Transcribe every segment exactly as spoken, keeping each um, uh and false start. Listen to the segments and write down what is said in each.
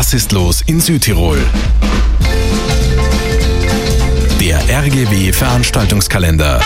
Was ist los in Südtirol? Der R G W-Veranstaltungskalender.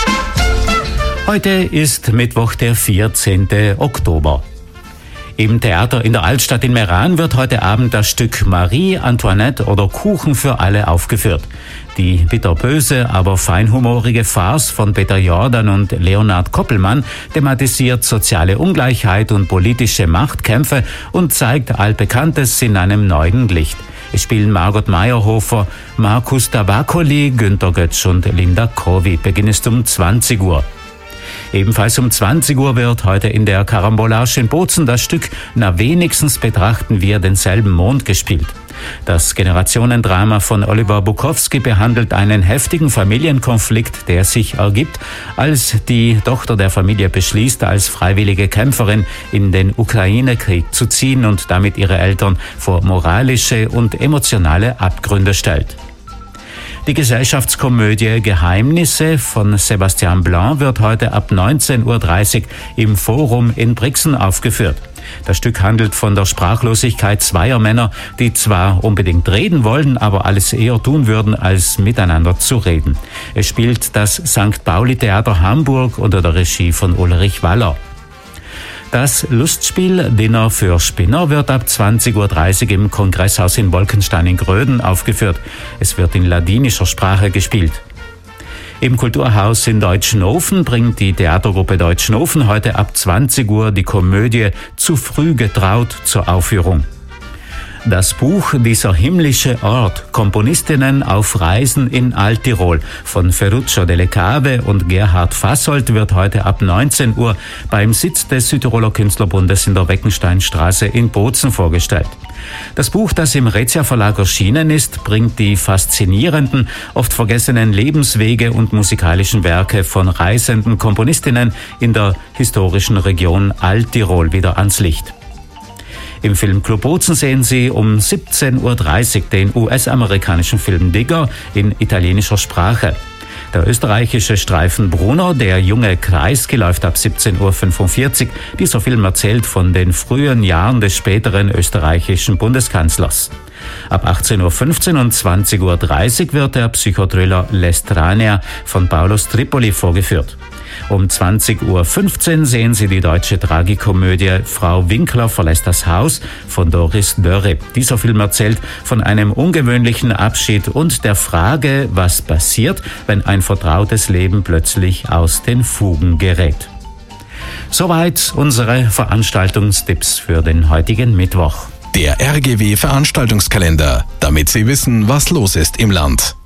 Heute ist Mittwoch, der vierzehnten Oktober. Im Theater in der Altstadt in Meran wird heute Abend das Stück Marie Antoinette oder Kuchen für alle aufgeführt. Die bitterböse, aber feinhumorige Farce von Peter Jordan und Leonhard Koppelmann thematisiert soziale Ungleichheit und politische Machtkämpfe und zeigt Altbekanntes in einem neuen Licht. Es spielen Margot Meyerhofer, Markus Tabacoli, Günter Götz und Linda Kovi. Beginn ist um zwanzig Uhr. Ebenfalls um zwanzig Uhr wird heute in der Karambolage in Bozen das Stück Na wenigstens betrachten wir denselben Mond gespielt. Das Generationendrama von Oliver Bukowski behandelt einen heftigen Familienkonflikt, der sich ergibt, als die Tochter der Familie beschließt, als freiwillige Kämpferin in den Ukraine-Krieg zu ziehen und damit ihre Eltern vor moralische und emotionale Abgründe stellt. Die Gesellschaftskomödie Geheimnisse von Sebastian Blanc wird heute ab neunzehn Uhr dreißig im Forum in Brixen aufgeführt. Das Stück handelt von der Sprachlosigkeit zweier Männer, die zwar unbedingt reden wollen, aber alles eher tun würden, als miteinander zu reden. Es spielt das Sankt Pauli Theater Hamburg unter der Regie von Ulrich Waller. Das Lustspiel Dinner für Spinner wird ab zwanzig Uhr dreißig im Kongresshaus in Wolkenstein in Gröden aufgeführt. Es wird in ladinischer Sprache gespielt. Im Kulturhaus in Deutschnofen bringt die Theatergruppe Deutschnofen heute ab zwanzig Uhr die Komödie Zu früh getraut zur Aufführung. Das Buch Dieser himmlische Ort, Komponistinnen auf Reisen in Alttirol von Ferruccio Delle Cave und Gerhard Fassold wird heute ab neunzehn Uhr beim Sitz des Südtiroler Künstlerbundes in der Weckensteinstraße in Bozen vorgestellt. Das Buch, das im Rezia Verlag erschienen ist, bringt die faszinierenden, oft vergessenen Lebenswege und musikalischen Werke von reisenden Komponistinnen in der historischen Region Alttirol wieder ans Licht. Im Filmclub Bozen sehen Sie um siebzehn Uhr dreißig den U S-amerikanischen Film Digger in italienischer Sprache. Der österreichische Streifen Bruno, der junge Kreisky, läuft ab siebzehn Uhr fünfundvierzig. Dieser Film erzählt von den frühen Jahren des späteren österreichischen Bundeskanzlers. Ab achtzehn Uhr fünfzehn und zwanzig Uhr dreißig wird der Psychothriller L'Estranea von Paulus Tripoli vorgeführt. Um zwanzig Uhr fünfzehn sehen Sie die deutsche Tragikomödie Frau Winkler verlässt das Haus von Doris Dörre. Dieser Film erzählt von einem ungewöhnlichen Abschied und der Frage, was passiert, wenn ein vertrautes Leben plötzlich aus den Fugen gerät. Soweit unsere Veranstaltungstipps für den heutigen Mittwoch. Der R G W-Veranstaltungskalender, damit Sie wissen, was los ist im Land.